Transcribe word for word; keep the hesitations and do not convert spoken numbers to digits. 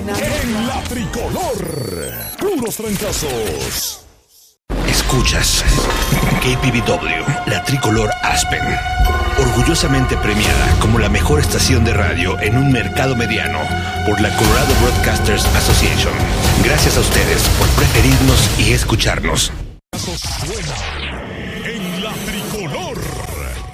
En la tricolor, puros trancazos. Escuchas K P B W, la tricolor Aspen, orgullosamente premiada como la mejor estación de radio en un mercado mediano por la Colorado Broadcasters Association. Gracias a ustedes por preferirnos y escucharnos. Suena